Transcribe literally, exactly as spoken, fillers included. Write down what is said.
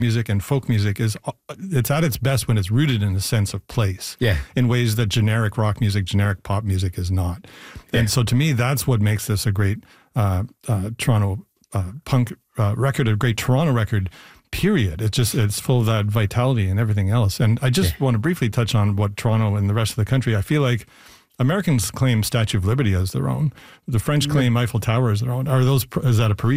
music and folk music is it's at its best when it's rooted in a sense of place. Yeah. In ways that generic rock music, generic pop music is not. Yeah. And so to me, that's what makes this a great uh, uh, Toronto uh, punk uh, record, a great Toronto record. Period. It's just it's full of that vitality and everything else. And I just yeah. want to briefly touch on what Toronto and the rest of the country. I feel like Americans claim Statue of Liberty as their own. The French claim Eiffel Tower as their own. Are those is that a Parisian